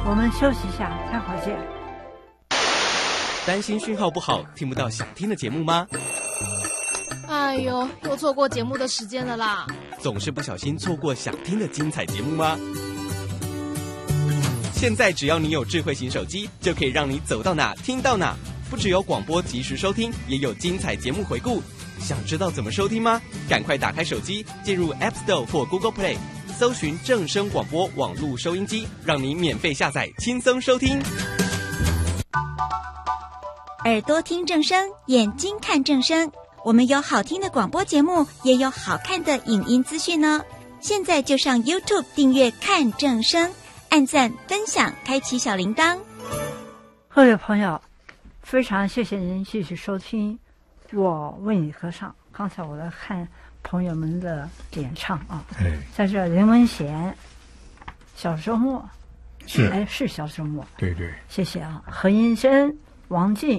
我们休息一下，待会儿见。 担心讯号不好，听不到想听的节目吗？ 哎呦，又错过节目的时间了啦！ 总是不小心错过想听的精彩节目吗？现在只要你有智慧型手机，就可以让你走到哪听到哪。不只有广播及时收听，也有精彩节目回顾。想知道怎么收听吗？赶快打开手机，进入 App Store 或 Google Play， 搜寻正声广播网络收音机，让你免费下载，轻松收听。 耳朵听正声，眼睛看正声。我们有好听的广播节目，也有好看的影音资讯哦。现在就上 YouTube 订阅看正声，按赞分享，开启小铃铛。 各位朋友，非常谢谢您继续收听我为你歌唱。刚才我在看朋友们的演唱啊，在这林文贤小周末是小周末， 对对， 谢谢啊，何英珍、王静。